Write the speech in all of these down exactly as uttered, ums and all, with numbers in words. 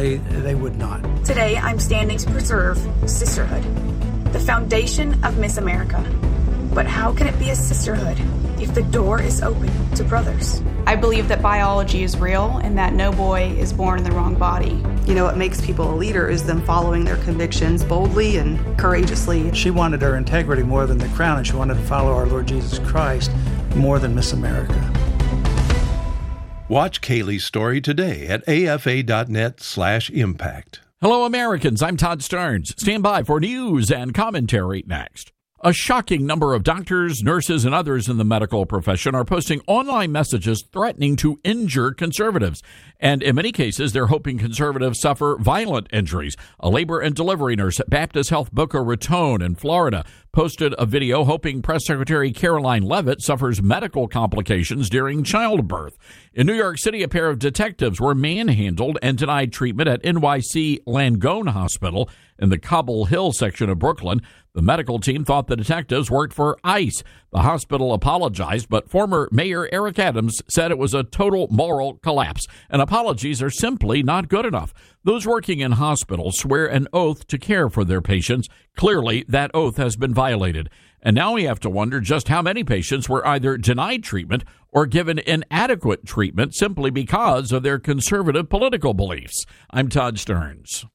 family, they would not. Today, I'm standing to preserve sisterhood, the foundation of Miss America. But how can it be a sisterhood if the door is open to brothers? I believe that biology is real and that no boy is born in the wrong body. You know, what makes people a leader is them following their convictions boldly and courageously. She wanted her integrity more than the crown, and she wanted to follow our Lord Jesus Christ more than Miss America. Watch Kaylee's story today at afa.net slash impact. Hello, Americans. I'm Todd Stearns. Stand by for news and commentary next. A shocking number of doctors, nurses, and others in the medical profession are posting online messages threatening to injure conservatives. And in many cases, they're hoping conservatives suffer violent injuries. A labor and delivery nurse at Baptist Health Boca Raton in Florida posted a video hoping Press Secretary Caroline Leavitt suffers medical complications during childbirth. In New York City, a pair of detectives were manhandled and denied treatment at N Y C Langone Hospital in the Cobble Hill section of Brooklyn. The medical team thought the detectives worked for ICE. The hospital apologized, but former Mayor Eric Adams said it was a total moral collapse, and apologies are simply not good enough. Those working in hospitals swear an oath to care for their patients. Clearly, that oath has been violated. And now we have to wonder just how many patients were either denied treatment or given inadequate treatment simply because of their conservative political beliefs. I'm Todd Stearns.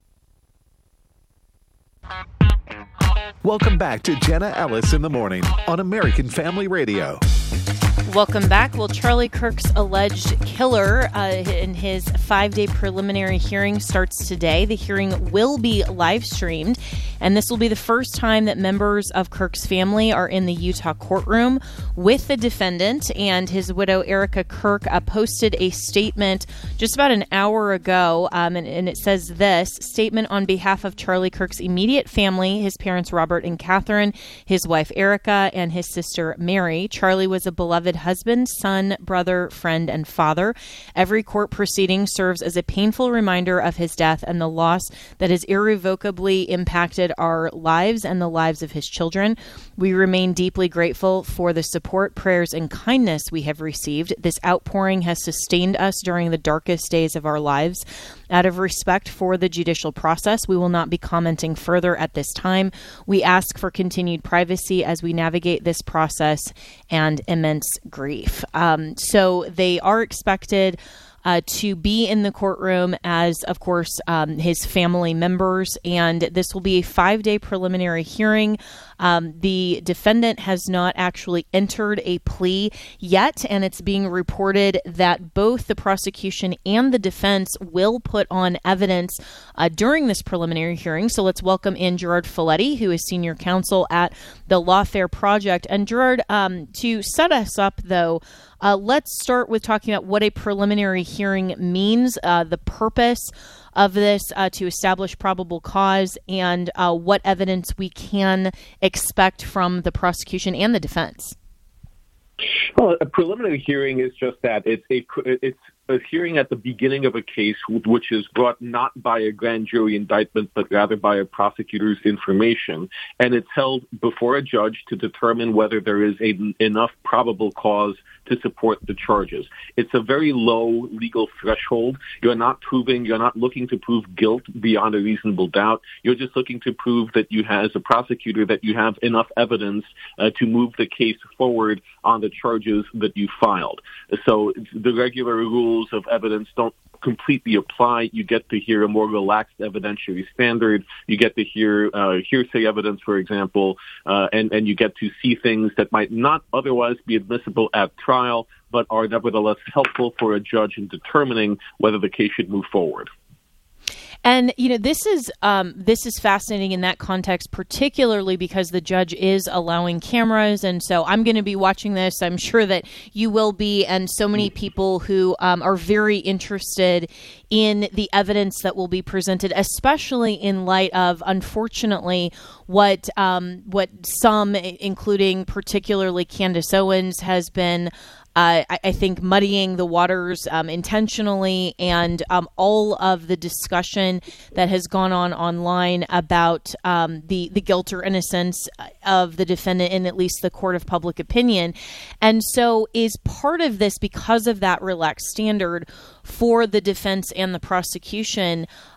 Welcome back to Jenna Ellis in the Morning on American Family Radio. Welcome back. Well, Charlie Kirk's alleged killer uh, in his five-day preliminary hearing starts today. The hearing will be live-streamed, and this will be the first time that members of Kirk's family are in the Utah courtroom with the defendant. And his widow, Erica Kirk, uh, posted a statement just about an hour ago, um, and, and it says this: statement on behalf of Charlie Kirk's immediate family, his parents Robert and Catherine, his wife Erica, and his sister Mary. Charlie was a beloved husband, son, brother, friend, and father. Every court proceeding serves as a painful reminder of his death and the loss that has irrevocably impacted our lives and the lives of his children. We remain deeply grateful for the support, prayers, and kindness we have received. This outpouring has sustained us during the darkest days of our lives. Out of respect for the judicial process, we will not be commenting further at this time. We ask for continued privacy as we navigate this process and immense grief. Um, so they are expected Uh, to be in the courtroom as, of course, um, his family members. And this will be a five-day preliminary hearing. Um, the defendant has not actually entered a plea yet, and it's being reported that both the prosecution and the defense will put on evidence uh, during this preliminary hearing. So let's welcome in Gerard Folletti, who is senior counsel at the Lawfare Project. And Gerard, um, to set us up, though, Uh, let's start with talking about what a preliminary hearing means, uh, the purpose of this uh, to establish probable cause, and uh, what evidence we can expect from the prosecution and the defense. Well, a preliminary hearing is just that. It's a it's a hearing at the beginning of a case which is brought not by a grand jury indictment, but rather by a prosecutor's information. And it's held before a judge to determine whether there is a, enough probable cause to support the charges. It's a very low legal threshold. You're not proving, you're not looking to prove guilt beyond a reasonable doubt. You're just looking to prove that you have, as a prosecutor, that you have enough evidence uh, to move the case forward on the charges that you filed. So the regular rules of evidence don't completely apply. You get to hear a more relaxed evidentiary standard. You get to hear uh, hearsay evidence, for example, uh, and, and you get to see things that might not otherwise be admissible at trial, but are nevertheless helpful for a judge in determining whether the case should move forward. And, you know, this is um, this is fascinating in that context, particularly because the judge is allowing cameras. And so I'm going to be watching this. I'm sure that you will be. And so many people who um, are very interested in the evidence that will be presented, especially in light of, unfortunately, what um, what some, including particularly Candace Owens, has been Uh, I, I think muddying the waters um, intentionally, and um, all of the discussion that has gone on online about um, the, the guilt or innocence of the defendant in at least the court of public opinion. And so is part of this, because of that relaxed standard for the defense and the prosecution,